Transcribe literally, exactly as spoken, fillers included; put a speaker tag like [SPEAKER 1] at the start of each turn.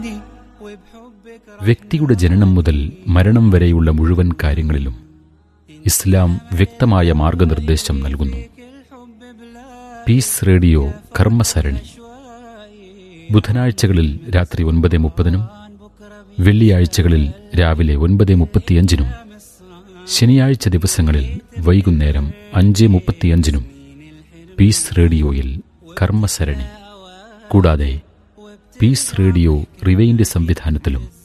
[SPEAKER 1] വ്യക്തിയുടെ ജനനം മുതൽ മരണം വരെയുള്ള മുഴുവൻ കാര്യങ്ങളിലും ഇസ്ലാം വ്യക്തമായ മാർഗനിർദ്ദേശം നൽകുന്നു. പീസ് റേഡിയോ കർമ്മസരണി ബുധനാഴ്ചകളിൽ രാത്രി ഒൻപത് മുപ്പതിനും വെള്ളിയാഴ്ചകളിൽ രാവിലെ ഒൻപത് മുപ്പത്തിയഞ്ചിനും ശനിയാഴ്ച ദിവസങ്ങളിൽ വൈകുന്നേരം അഞ്ച് മുപ്പത്തിയഞ്ചിനും പീസ് റേഡിയോയിൽ കർമ്മസരണി. കൂടാതെ പീസ് റേഡിയോ റിവൈൻഡ് സംവിധാനത്തിലും